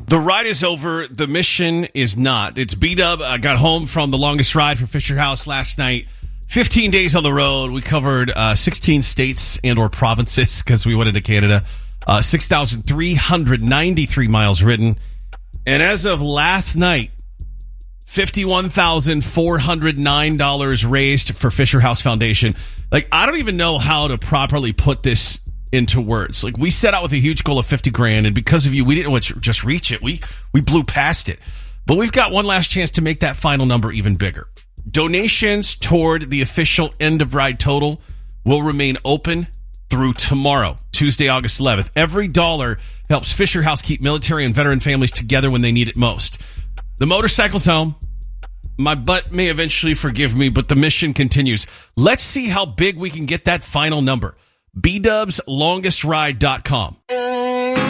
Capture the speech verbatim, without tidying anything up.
The ride is over. The mission is not. It's B-Dub. I got home from the longest ride for Fisher House last night. fifteen days on the road. We covered uh, sixteen states and or provinces because we went into Canada. Uh, six thousand three hundred ninety-three miles ridden. And as of last night, fifty-one thousand four hundred nine dollars raised for Fisher House Foundation. Like, I don't even know how to properly put this into words. Like, we set out with a huge goal of fifty grand, and because of you, we didn't just reach it. We we blew past it. But we've got one last chance to make that final number even bigger. Donations toward the official end of ride total will remain open through tomorrow, Tuesday, August eleventh. Every dollar helps Fisher House keep military and veteran families together when they need it most. The motorcycle's home. My butt may eventually forgive me, but the mission continues. Let's see how big we can get that final number. B Dubs Longest Ride dot com.